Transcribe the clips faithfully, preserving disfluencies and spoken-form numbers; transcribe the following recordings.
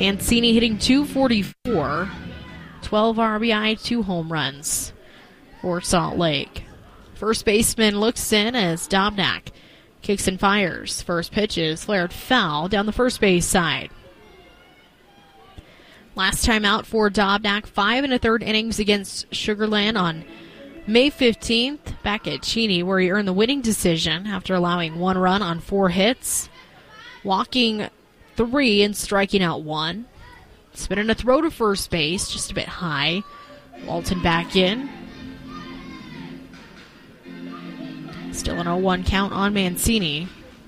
Mancini hitting two forty-four, twelve R B I, two home runs for Salt Lake. First baseman looks in as Dobnak kicks and fires. First pitch is flared foul down the first base side. Last time out for Dobnak, five and a third innings against Sugar Land on May fifteenth, back at Cheney, where he earned the winning decision after allowing one run on four hits, walking three and striking out one. Spinning a throw to first base, just a bit high. Walton back in. Still an oh one count on Mancini.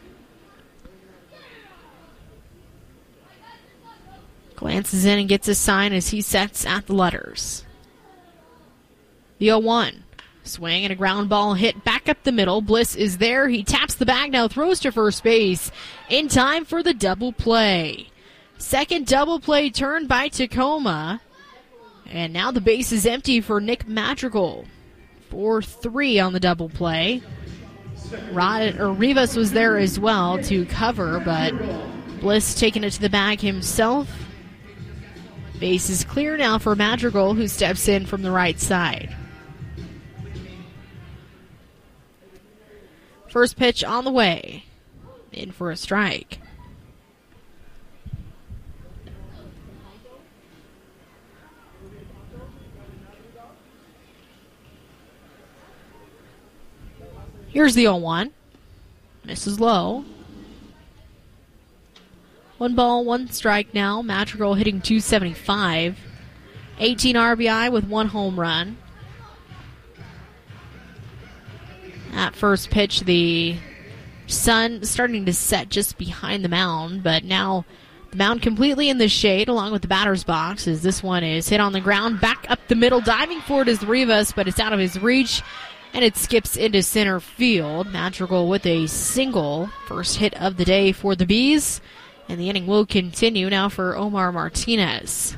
Glances in and gets a sign as he sets at the letters. The oh one. Swing and a ground ball hit back up the middle. Bliss is there. He taps the bag now, throws to first base in time for the double play. Second double play turned by Tacoma. And now the base is empty for Nick Madrigal. four three on the double play. Rod, or Rivas was there as well to cover, but Bliss taking it to the bag himself. Base is clear now for Madrigal, who steps in from the right side. First pitch on the way. In for a strike. Here's the oh one. Misses low. One ball, one strike now. Madrigal hitting two seventy-five. eighteen R B I with one home run. At first pitch, the sun starting to set just behind the mound, but now the mound completely in the shade along with the batter's box as this one is hit on the ground. Back up the middle, diving for it is Rivas, but it's out of his reach, and it skips into center field. Madrigal with a single, first hit of the day for the Bees, and the inning will continue now for Omar Martinez.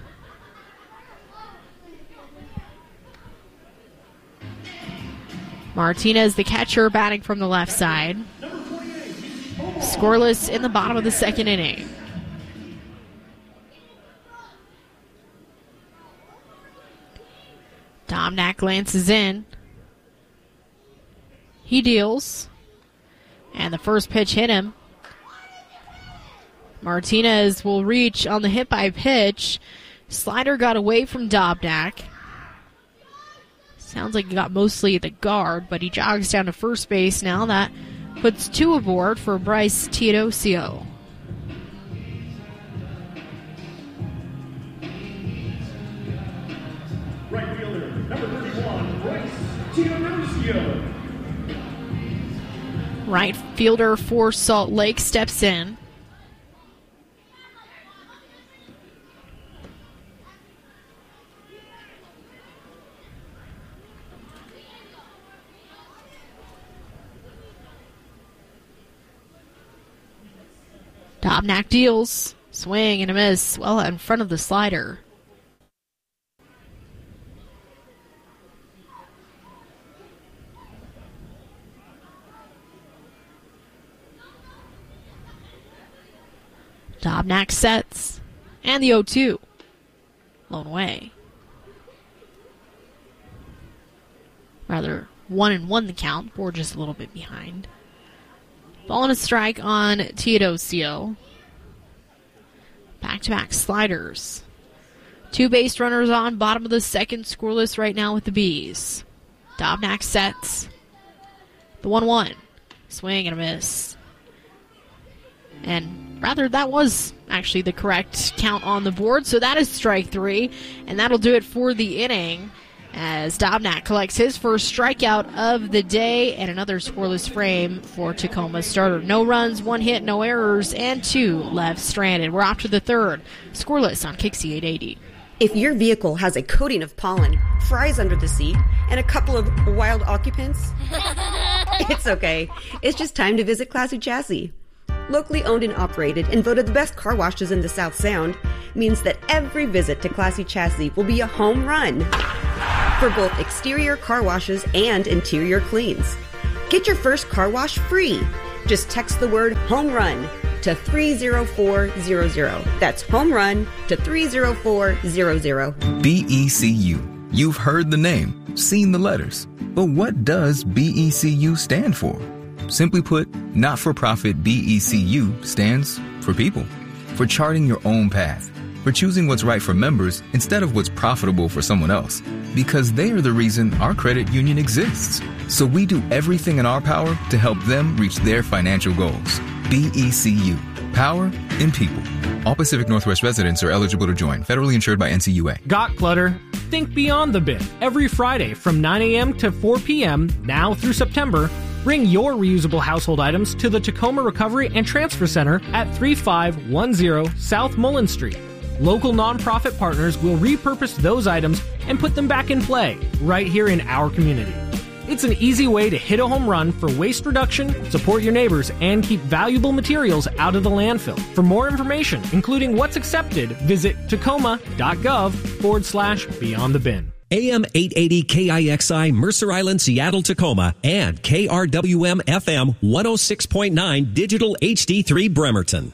Martinez, the catcher, batting from the left side. Scoreless in the bottom of the second inning. Domnak glances in. He deals. And the first pitch hit him. Martinez will reach on the hit by pitch. Slider got away from Dobnak. Sounds like he got mostly the guard, but he jogs down to first base now. That puts two aboard for Bryce Teodosio. Right fielder, number thirty-one, Bryce Teodosio. Right fielder for Salt Lake steps in. Dobnak deals. Swing and a miss. Well in front of the slider. Dobnak sets. And the oh two. Blown away. Rather, one and one the count. Board just a little bit behind. Ball and a strike on Teodosio. Back-to-back sliders. Two base runners on, bottom of the second, scoreless right now with the Bees. Dobnak sets. The one one. Swing and a miss. And rather, that was actually the correct count on the board, so that is strike three, and that'll do it for the inning as Dobnak collects his first strikeout of the day and another scoreless frame for Tacoma starter. No runs, one hit, no errors, and two left stranded. We're off to the third. Scoreless on Kixie eight eighty. If your vehicle has a coating of pollen, fries under the seat, and a couple of wild occupants, it's okay. It's just time to visit Classy Chassis. Locally owned and operated and voted the best car washes in the South Sound means that every visit to Classy Chassis will be a home run for both exterior car washes and interior cleans. Get your first car wash free. Just text the word home run to three oh four hundred. That's home run to three oh four hundred. B E C U. You've heard the name, seen the letters. But what does B E C U stand for? Simply put, not-for-profit B E C U stands for people. For charting your own path. For choosing what's right for members instead of what's profitable for someone else. Because they are the reason our credit union exists. So we do everything in our power to help them reach their financial goals. B E C U. Power in people. All Pacific Northwest residents are eligible to join. Federally insured by N C U A. Got clutter? Think beyond the bin. Every Friday from nine a.m. to four p.m., now through September, bring your reusable household items to the Tacoma Recovery and Transfer Center at thirty-five ten South Mullen Street. Local nonprofit partners will repurpose those items and put them back in play right here in our community. It's an easy way to hit a home run for waste reduction, support your neighbors, and keep valuable materials out of the landfill. For more information, including what's accepted, visit tacoma.gov forward slash beyond the bin. A M eight eighty K I X I, Mercer Island, Seattle, Tacoma, and K R W M F M one oh six point nine Digital H D three Bremerton.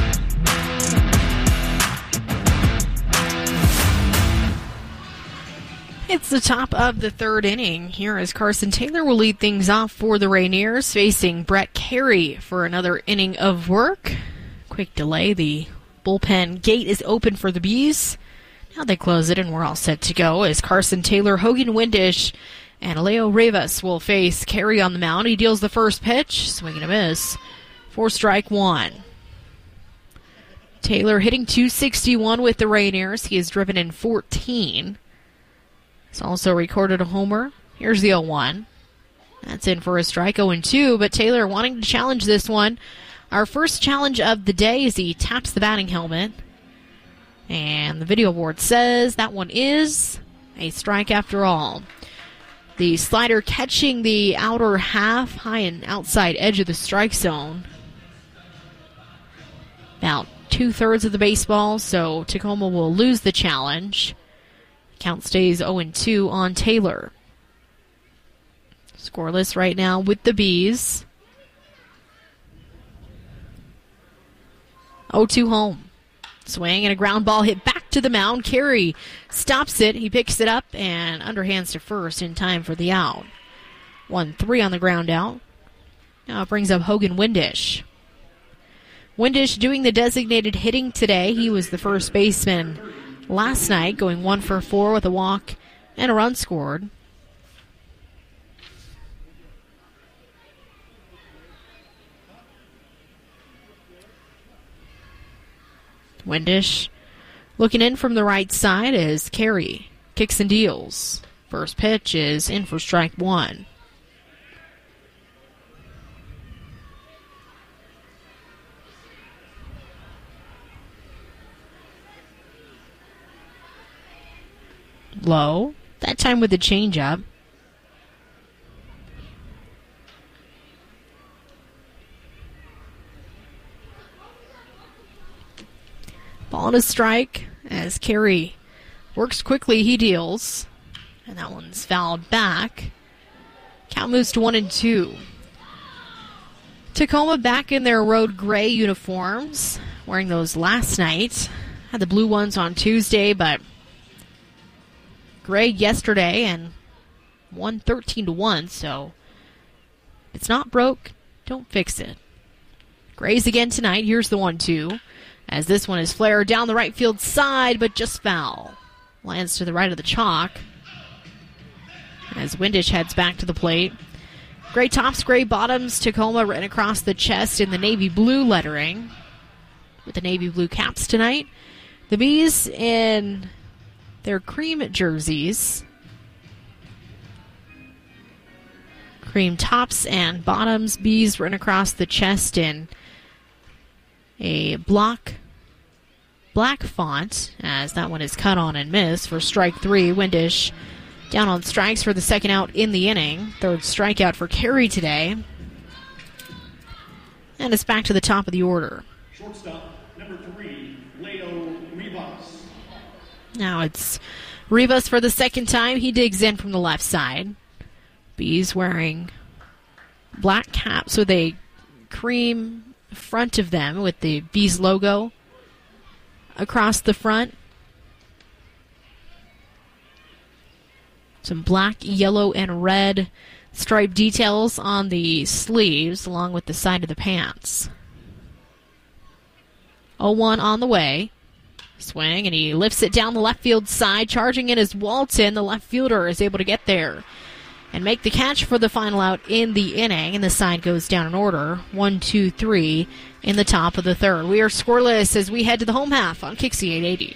It's the top of the third inning. Here as Carson Taylor will lead things off for the Rainiers, facing Brett Carey for another inning of work. Quick delay. The bullpen gate is open for the Bees. Now they close it, and we're all set to go as Carson Taylor, Hogan Windish, and Leo Rivas will face Carey on the mound. He deals the first pitch, swing and a miss for strike one. Taylor hitting two sixty-one with the Rainiers. He has driven in fourteen. He's also recorded a homer. Here's the oh one. That's in for a strike, oh and two, but Taylor wanting to challenge this one. Our first challenge of the day as he taps the batting helmet. And the video board says that one is a strike after all. The slider catching the outer half, high and outside edge of the strike zone. About two-thirds of the baseball, so Tacoma will lose the challenge. Count stays oh and two on Taylor. Scoreless right now with the Bees. oh two home. Swing and a ground ball hit back to the mound. Carey stops it. He picks it up and underhands to first in time for the out. one three on the ground out. Now it brings up Hogan Windish. Windish doing the designated hitting today. He was the first baseman last night, going one for four with a walk and a run scored. Windish looking in from the right side as Carey kicks and deals. First pitch is in for strike one. Low, that time with the changeup. Ball and a strike as Carey works quickly. He deals, and that one's fouled back. Count moves to one and two. Tacoma back in their road gray uniforms, wearing those last night. Had the blue ones on Tuesday, but gray yesterday and won thirteen to one, so if it's not broke, don't fix it. Grays again tonight. Here's the one two. As this one is flared down the right field side, but just foul. Lands to the right of the chalk. As Windish heads back to the plate. Gray tops, gray bottoms. Tacoma written across the chest in the navy blue lettering. With the navy blue caps tonight. The Bees in their cream jerseys. Cream tops and bottoms. Bees written across the chest in a block black font, as that one is cut on and missed for strike three. Windish down on strikes for the second out in the inning. Third strikeout for Carey today. And it's back to the top of the order. Shortstop, number three, Leo Rivas. Now it's Rivas for the second time. He digs in from the left side. Bees wearing black caps with a cream front of them with the Bees logo across the front. Some black, yellow, and red stripe details on the sleeves along with the side of the pants. oh one on the way. Swing, and he lifts it down the left field side. Charging in is Walton. The left fielder is able to get there and make the catch for the final out in the inning. And the side goes down in order. One, two, three in the top of the third. We are scoreless as we head to the home half on Kixie eight eighty.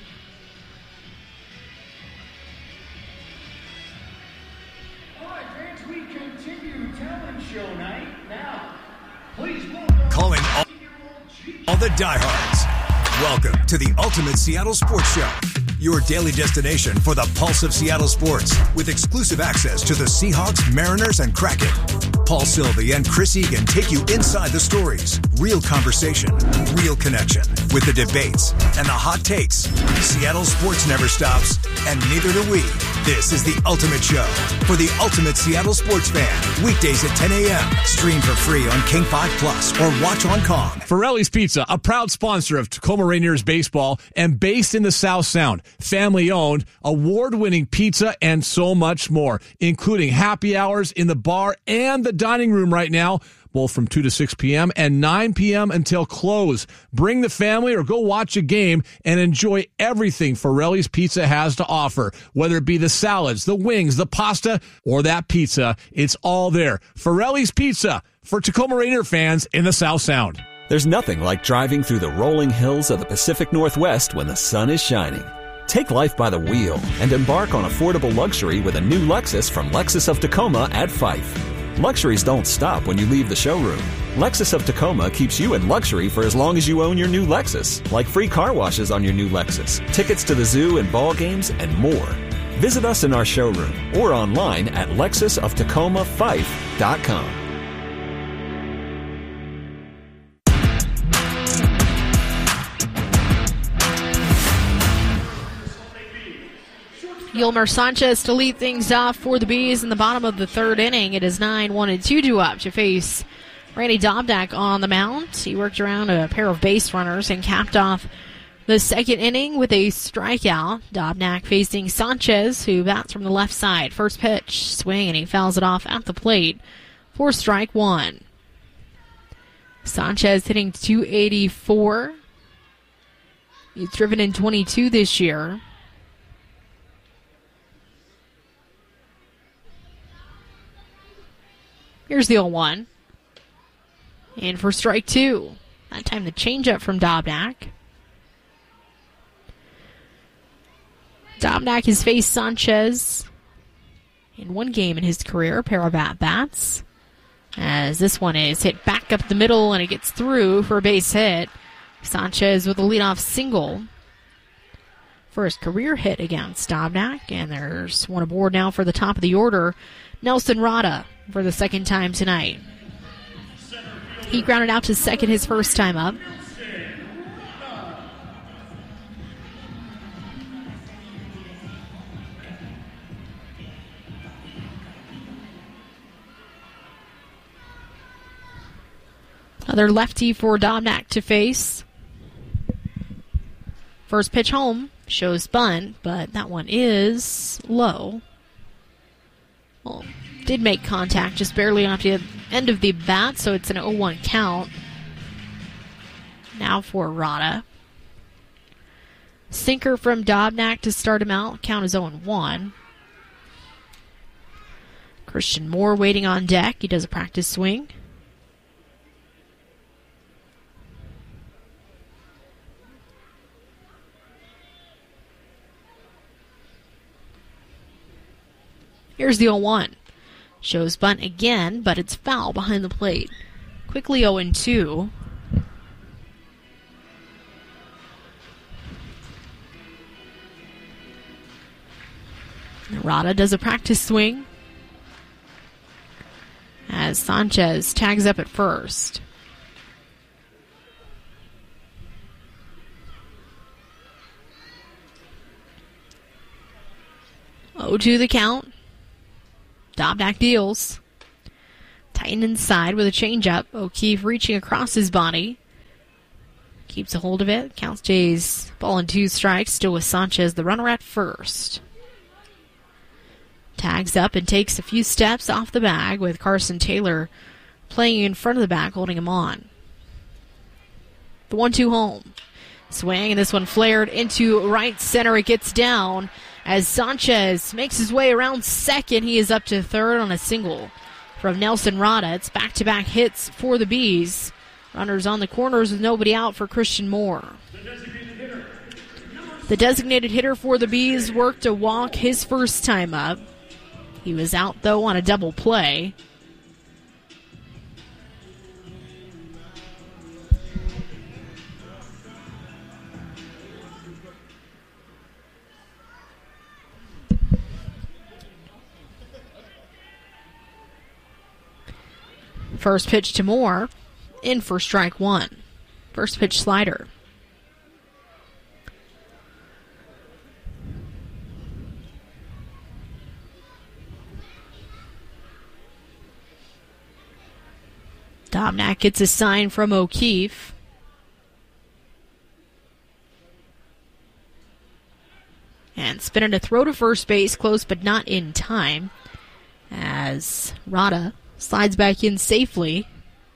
All right, fans, we continue talent show night. Now, please welcome calling all, all the diehards. Welcome to the Ultimate Seattle Sports Show, your daily destination for the pulse of Seattle sports, with exclusive access to the Seahawks, Mariners, and Kraken. Paul Sylvie and Chris Egan take you inside the stories, real conversation, real connection, with the debates and the hot takes. Seattle sports never stops, and neither do we. This is the Ultimate Show for the ultimate Seattle sports fan. Weekdays at ten a.m. Stream for free on King five Plus or watch on Kong. Ferrelli's Pizza, a proud sponsor of Tacoma Rainiers baseball and based in the South Sound. Family owned, award-winning pizza, and so much more, including happy hours in the bar and the dining room right now, both from two to six p.m. and nine p.m. until close. Bring the family or go watch a game and enjoy everything Ferrelli's Pizza has to offer, whether it be the salads, the wings, the pasta, or that pizza. It's all there. Ferrelli's Pizza for Tacoma Rainier fans in the South Sound. There's nothing like driving through the rolling hills of the Pacific Northwest when the sun is shining. Take life by the wheel and embark on affordable luxury with a new Lexus from Lexus of Tacoma at Fife. Luxuries don't stop when you leave the showroom. Lexus of Tacoma keeps you in luxury for as long as you own your new Lexus, like free car washes on your new Lexus, tickets to the zoo and ball games, and more. Visit us in our showroom or online at lexus of tacoma fife dot com. Yolmer Sanchez to lead things off for the Bees in the bottom of the third inning. It is nine one and two due up to face Randy Dobnak on the mound. He worked around a pair of base runners and capped off the second inning with a strikeout. Dobnak facing Sanchez, who bats from the left side. First pitch, swing, and he fouls it off at the plate for strike one. Sanchez hitting two eighty-four. He's driven in twenty-two this year. Here's the oh one. And for strike two. That time the changeup from Dobnak. Dobnak has faced Sanchez in one game in his career, a pair of at-bats. As this one is hit back up the middle and it gets through for a base hit. Sanchez with a leadoff single for his career hit against Dobnak. And there's one aboard now for the top of the order. Nelson Rada for the second time tonight. He grounded out to second his first time up. Another lefty for Dobnak to face. First pitch home shows bunt, but that one is low. Well, did make contact just barely off the end of the bat, so it's an oh one count. Now for Rada. Sinker from Dobnak to start him out. Count is oh one. Christian Moore waiting on deck. He does a practice swing. Here's the oh one. Shows bunt again, but it's foul behind the plate. Quickly oh two. Rada does a practice swing as Sanchez tags up at first. oh two the count. Dobnak deals. Tighten inside with a changeup. O'Keefe reaching across his body. keeps a hold of it. Counts Jays ball and two strikes, still with Sanchez, the runner at first. Tags up and takes a few steps off the bag with Carson Taylor playing in front of the bag, holding him on. The one two home. Swing, and this one flared into right center. It gets down as Sanchez makes his way around second. He is up to third on a single from Nelson Rada. It's back-to-back hits for the Bees. Runners on the corners with nobody out for Christian Moore. The designated hitter for the Bees worked a walk his first time up. He was out, though, on a double play. First pitch to Moore, in for strike one. First pitch slider. Dobnak gets a sign from O'Keefe. And spinning a throw to first base, close but not in time, as Rada slides back in safely.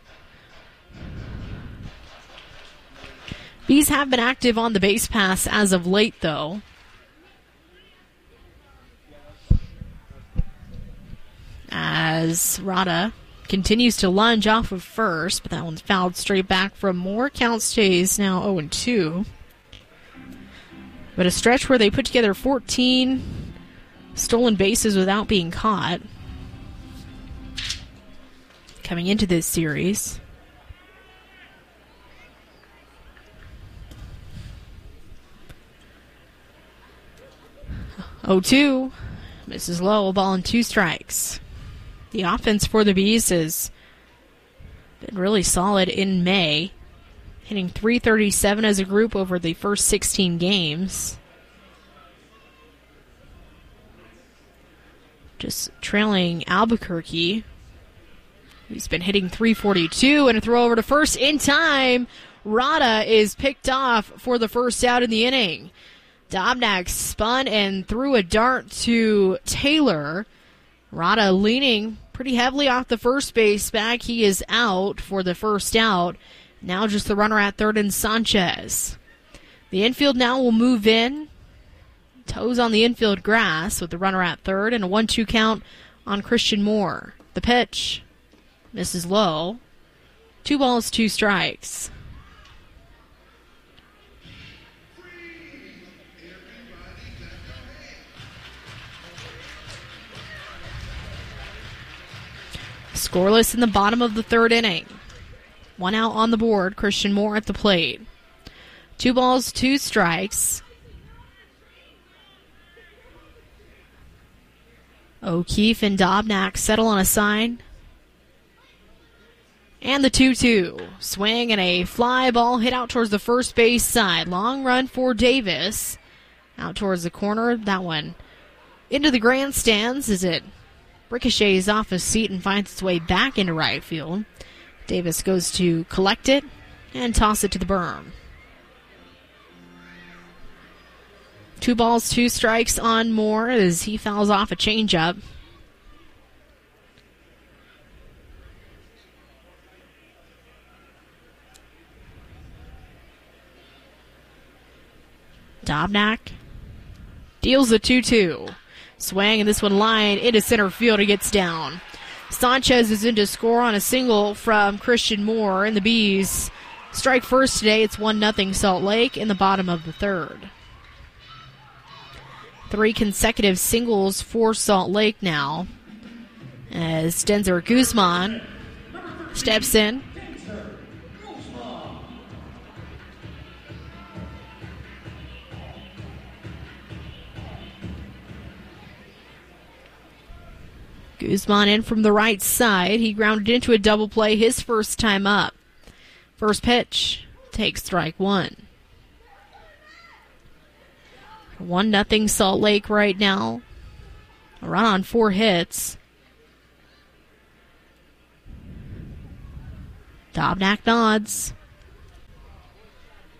Bees have been active on the base pass as of late, though. As Rada continues to lunge off of first, but that one's fouled straight back from Moore. Count stays now oh and two. But a stretch where they put together fourteen stolen bases without being caught coming into this series. oh two. Misses low, ball and two strikes. The offense for the Bees has been really solid in May, hitting three thirty-seven as a group over the first sixteen games. Just trailing Albuquerque, who's been hitting three forty-two, and a throw over to first in time. Rada is picked off for the first out in the inning. Dobnak spun and threw a dart to Taylor. Rada leaning pretty heavily off the first base bag. He is out for the first out. Now just the runner at third and Sanchez. The infield now will move in. Toes on the infield grass with the runner at third and a one two count on Christian Moore. The pitch misses low. Two balls, two strikes. Scoreless in the bottom of the third inning. One out on the board. Christian Moore at the plate. Two balls, two strikes. O'Keefe and Dobnak settle on a sign. And the two two. Swing and a fly ball hit out towards the first base side. Long run for Davis. Out towards the corner. That one into the grandstands as it ricochets off his seat and finds its way back into right field. Davis goes to collect it and toss it to the berm. Two balls, two strikes on Moore as he fouls off a changeup. Dobnak deals the two two. Swing, and this one line into center field. It gets down. Sanchez is in to score on a single from Christian Moore, and the Bees strike first today. It's one nothing Salt Lake in the bottom of the third. Three consecutive singles for Salt Lake now, as Denzer Guzman steps in. Guzman in from the right side. He grounded into a double play his first time up. First pitch takes strike one. One nothing Salt Lake right now. A run on four hits. Dobnak nods.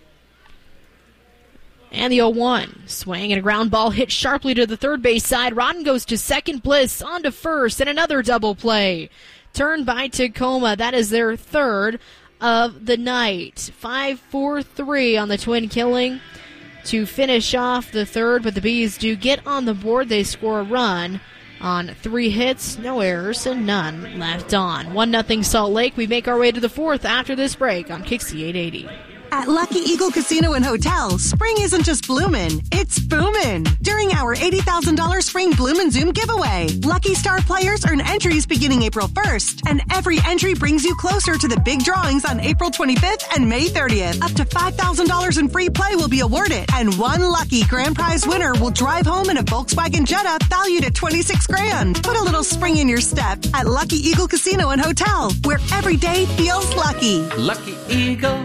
And the oh one. Swing and a ground ball hit sharply to the third base side. Rodden goes to second. Bliss on to first, and another double play. Turned by Tacoma. That is their third of the night. five four three on the Twin Killing to finish off the third, but the Bees do get on the board. They score a run on three hits, no errors, and none left on. one nothing Salt Lake. We make our way to the fourth after this break on Kixie eight eighty. At Lucky Eagle Casino and Hotel, spring isn't just bloomin', it's boomin'. During our eighty thousand dollars Spring Bloomin' Zoom giveaway, Lucky Star players earn entries beginning April first, and every entry brings you closer to the big drawings on April twenty-fifth and May thirtieth. Up to five thousand dollars in free play will be awarded, and one lucky grand prize winner will drive home in a Volkswagen Jetta valued at twenty-six grand. Put a little spring in your step at Lucky Eagle Casino and Hotel, where every day feels lucky. Lucky Eagle.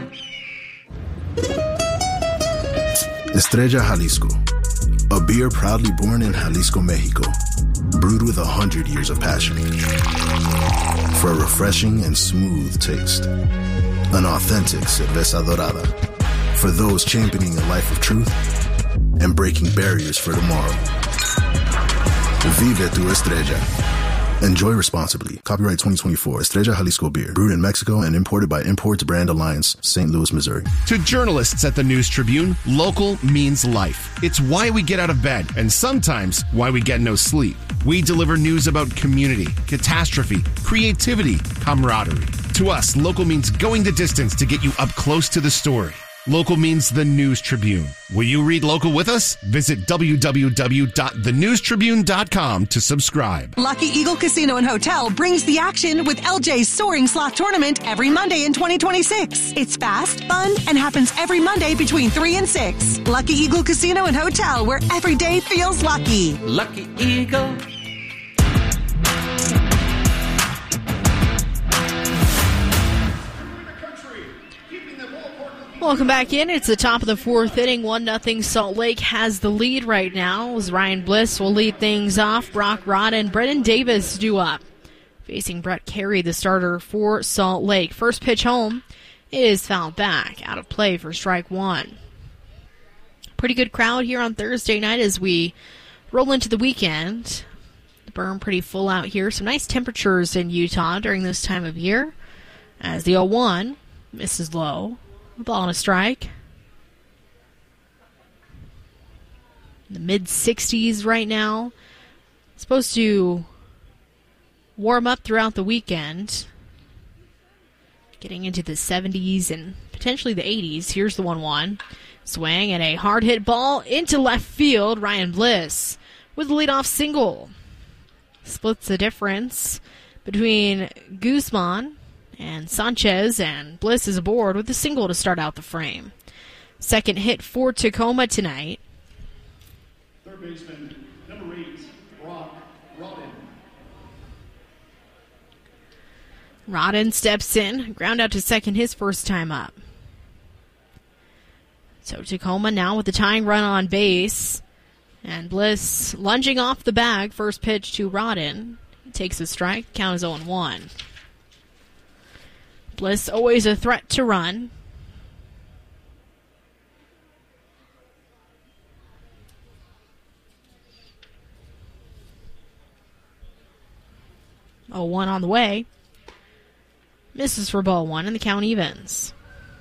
Estrella Jalisco, a beer proudly born in Jalisco, Mexico, brewed with a hundred years of passion. For a refreshing and smooth taste. An authentic cerveza dorada. For those championing a life of truth and breaking barriers for tomorrow. Vive tu Estrella. Enjoy responsibly. Copyright twenty twenty-four. Estrella Jalisco Beer. Brewed in Mexico and imported by Imports Brand Alliance, Saint Louis, Missouri. To journalists at the News Tribune, local means life. It's why we get out of bed and sometimes why we get no sleep. We deliver news about community, catastrophe, creativity, camaraderie. To us, local means going the distance to get you up close to the story. Local means the News Tribune. Will you read local with us? Visit w w w dot the news tribune dot com to subscribe. Lucky Eagle Casino and Hotel brings the action with L J's Soaring Slot Tournament every Monday in twenty twenty-six. It's fast, fun, and happens every Monday between three and six. Lucky Eagle Casino and Hotel, where every day feels lucky. Lucky Eagle. Welcome back in. It's the top of the fourth inning. one nothing Salt Lake has the lead right now as Ryan Bliss will lead things off. Brock Rod and Brennan Davis due up. Facing Brett Carey, the starter for Salt Lake. First pitch home is fouled back. Out of play for strike one. Pretty good crowd here on Thursday night as we roll into the weekend. The berm pretty full out here. Some nice temperatures in Utah during this time of year. As the oh one misses low. Ball on a strike. In the mid sixties right now. Supposed to warm up throughout the weekend. Getting into the seventies and potentially the eighties. Here's the one one. Swing and a hard hit ball into left field. Ryan Bliss with the leadoff single. Splits the difference between Guzman and Sanchez, and Bliss is aboard with a single to start out the frame. Second hit for Tacoma tonight. Third baseman, number eight, Brock Rodden. Rodden steps in, ground out to second his first time up. So Tacoma now with the tying run on base. And Bliss lunging off the bag. First pitch to Rodden. He takes a strike. Count is oh one. Bliss always a threat to run. oh one on the way. Misses for ball one, and the count evens.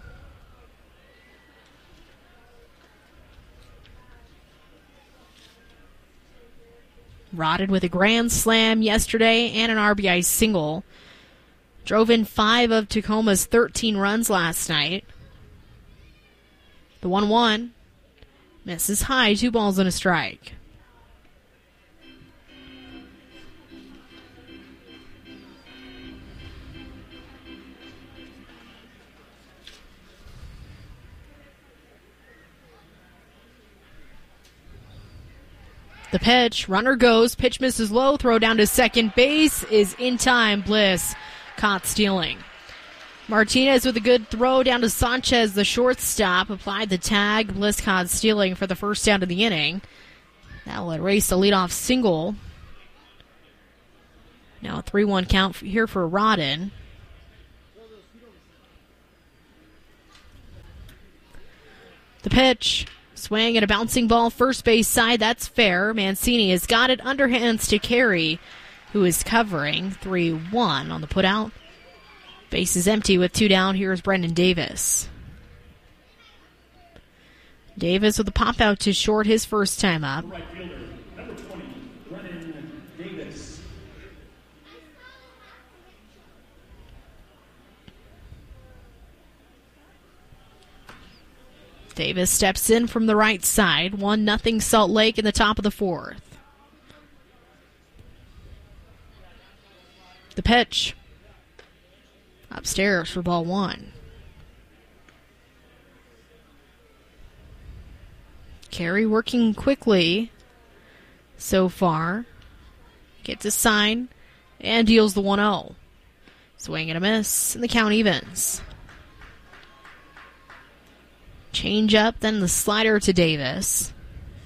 Rodden with a grand slam yesterday and an R B I single. Drove in five of Tacoma's thirteen runs last night. The one one misses high, two balls and a strike. The pitch, runner goes, pitch misses low, throw down to second base is in time. Bliss caught stealing. Martinez with a good throw down to Sanchez, the shortstop, applied the tag. Bliss caught stealing for the first down of the inning. That will erase the leadoff single. Now a three one count here for Rodden. The pitch, Swing and a bouncing ball first base side. That's fair. Mancini has got it underhands to Carey, who is covering three one on the putout. Base is empty with two down. Here's Brendan Davis. Davis with a pop out to short his first time up. Right fielder, number twenty, Brennan Davis. Davis steps in from the right side. one nothing Salt Lake in the top of the fourth. The pitch. Upstairs for ball one. Carey working quickly so far. Gets a sign and deals the one oh. Swing and a miss, and the count evens. Change up, then the slider to Davis.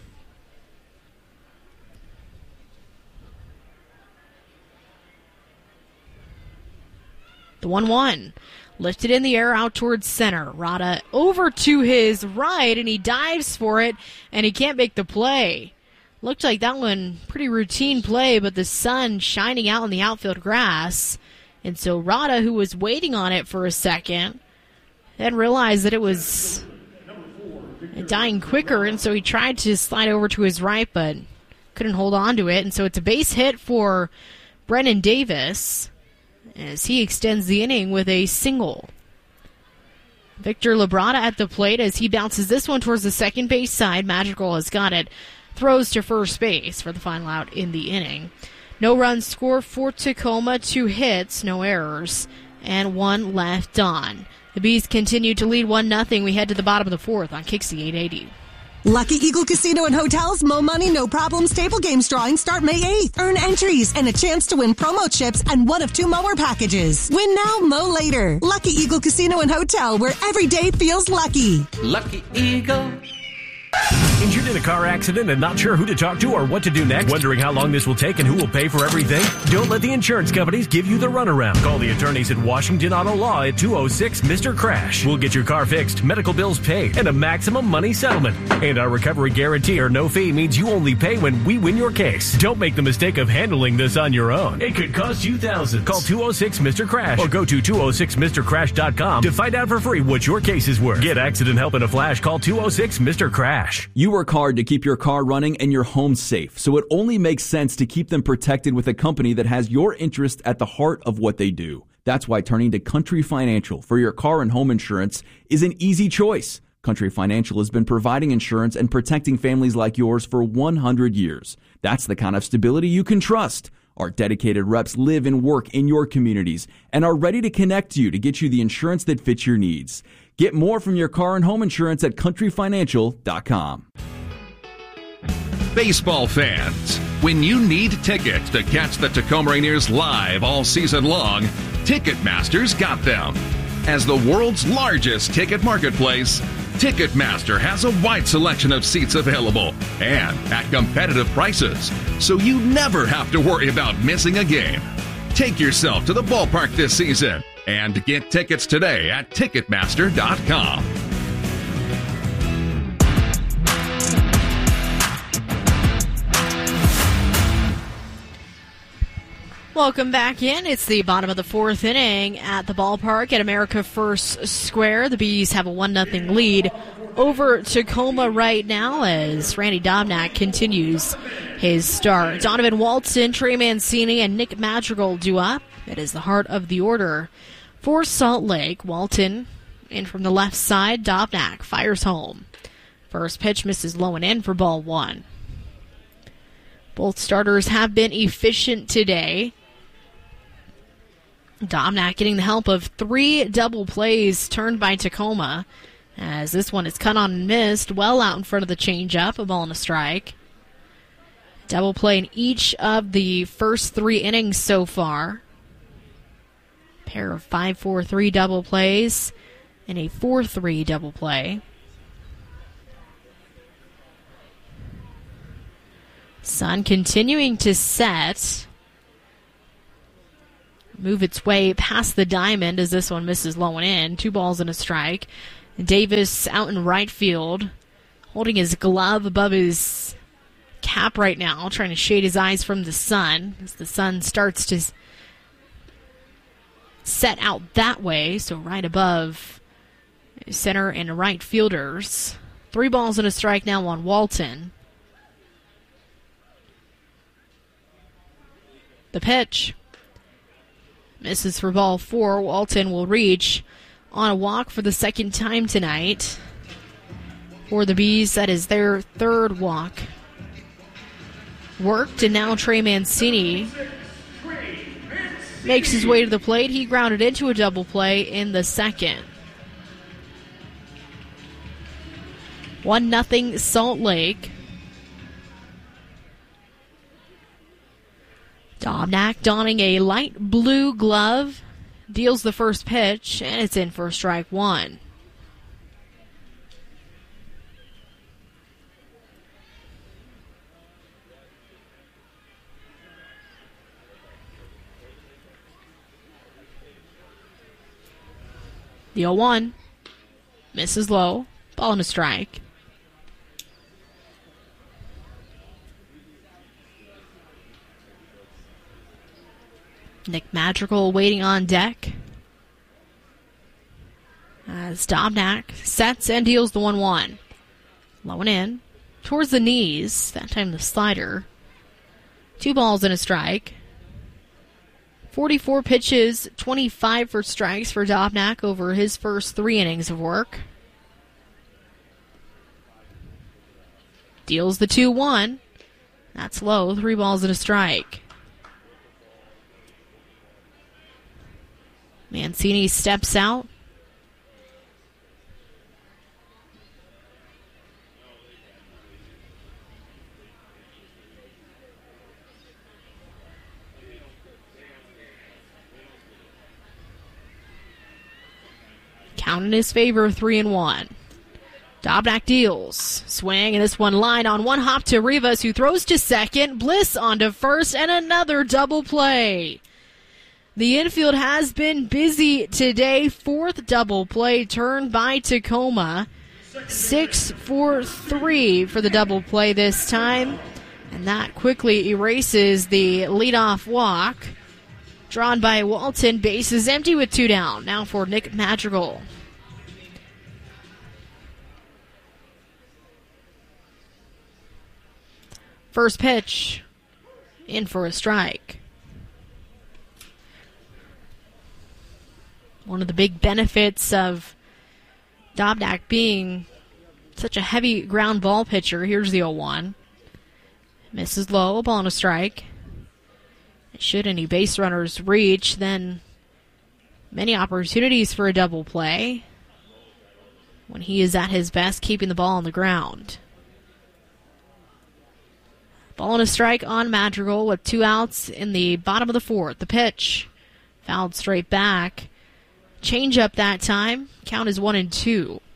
The one one. Lifted in the air out towards center. Rada over to his right, and he dives for it, and he can't make the play. Looked like that one pretty routine play, but the sun shining out on the outfield grass. And so Rada, who was waiting on it for a second, then realized that it was dying quicker, and so he tried to slide over to his right, but couldn't hold on to it. And so it's a base hit for Brennan Davis as he extends the inning with a single. Victor Labrada at the plate as he bounces this one towards the second base side. Madrigal has got it. Throws to first base for the final out in the inning. No runs scored for Tacoma, two hits, no errors, and one left on. The Bees continue to lead one nothing. We head to the bottom of the fourth on Kixie eight eighty. Lucky Eagle Casino and Hotels, Mo Money, No Problems table games drawing start May eighth. Earn entries and a chance to win promo chips and one of two mower packages. Win now, Mo later. Lucky Eagle Casino and Hotel, where every day feels lucky. Lucky Eagle. Injured in a car accident and not sure who to talk to or what to do next? Wondering how long this will take and who will pay for everything? Don't let the insurance companies give you the runaround. Call the attorneys at Washington Auto Law at two oh six Mister Crash. We'll get your car fixed, medical bills paid, and a maximum money settlement. And our recovery guarantee or no fee means you only pay when we win your case. Don't make the mistake of handling this on your own. It could cost you thousands. Call two oh six Mister Crash or go to two oh six Mister Crash dot com to find out for free what your case is worth. Get accident help in a flash. Call two oh six Mister Crash. You work hard to keep your car running and your home safe, so it only makes sense to keep them protected with a company that has your interest at the heart of what they do. That's why turning to Country Financial for your car and home insurance is an easy choice. Country Financial has been providing insurance and protecting families like yours for one hundred years. That's the kind of stability you can trust. Our dedicated reps live and work in your communities and are ready to connect you to get you the insurance that fits your needs. Get more from your car and home insurance at country financial dot com. Baseball fans, when you need tickets to catch the Tacoma Rainiers live all season long, Ticketmaster's got them. As the world's largest ticket marketplace, Ticketmaster has a wide selection of seats available and at competitive prices, so you never have to worry about missing a game. Take yourself to the ballpark this season and get tickets today at Ticketmaster dot com. Welcome back in. It's the bottom of the fourth inning at the ballpark at America First Square. The Bees have a one nothing lead over Tacoma right now as Randy Domnack continues his start. Donovan Walton, Trey Mancini, and Nick Madrigal do up. It is the heart of the order for Salt Lake. Walton in from the left side. Domnack fires home. First pitch misses low and in for ball one. Both starters have been efficient today. Domnack getting the help of three double plays turned by Tacoma, as this one is cut on and missed, well out in front of the changeup, a ball and a strike. Double play in each of the first three innings so far. Pair of five four three double plays and a four three double play. Sun continuing to set. Move its way past the diamond as this one misses low and in. Two balls and a strike. Davis out in right field. holding his glove above his cap right now, trying to shade his eyes from the sun as the sun starts to set out that way, so right above center and right fielders. Three balls and a strike now on Walton. The pitch misses for ball four. Walton will reach on a walk for the second time tonight. For the Bees, that is their third walk. Worked, and now Trey Mancini makes his way to the plate. He grounded into a double play in the second. one nothing Salt Lake. Dobnak donning a light blue glove, deals the first pitch, and it's in for strike one. The oh one misses low, ball and a strike. Nick Madrigal waiting on deck as Dobnak sets and deals the one one. Low and in, towards the knees, that time the slider. Two balls and a strike. forty-four pitches, twenty-five for strikes for Dobnak over his first three innings of work. Deals the two one. That's low, three balls and a strike. Mancini steps out. Count in his favor, three and one. Dobnak deals. Swing, and this one line on one hop to Rivas, who throws to second. Bliss onto first, and another double play. The infield has been busy today. Fourth double play turned by Tacoma. Six for three for the double play this time. And that quickly erases the leadoff walk. Drawn by Walton. Bases empty with two down. Now for Nick Madrigal. First pitch. In for a strike. One of the big benefits of Dobnak being such a heavy ground ball pitcher. Here's the oh one. Misses low, ball and a strike. Should any base runners reach, then many opportunities for a double play when he is at his best, keeping the ball on the ground. Ball and a strike on Madrigal with two outs in the bottom of the fourth. The pitch fouled straight back. Change up that time. Count is one and two.